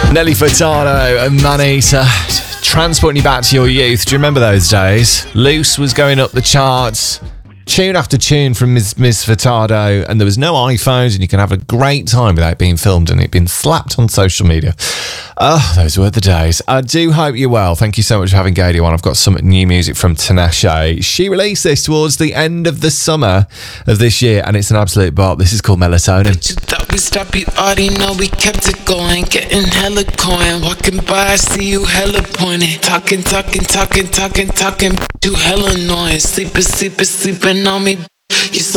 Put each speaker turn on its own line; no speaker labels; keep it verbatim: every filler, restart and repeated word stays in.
Nelly Furtado and Maneater, transporting you back to your youth. Do you remember those days? Loose was going up the charts, tune after tune from Miss Miss Furtado, and there was no iPhones, and you can have a great time without being filmed and it being slapped on social media. Oh, those were the days. I do hope you're well. Thank you so much for having Gadio on. I've got some new music from Tinashe. She released this towards the end of the summer of this year, and it's an absolute bop. This is called Melatonin.
You thought we stopped, you already know we kept it going. Getting hella coin, walking by, I see you hella pointed. Talking, talking, talking, talking, talking, you hella annoying. Sleeping, sleeping, sleeping on me. You so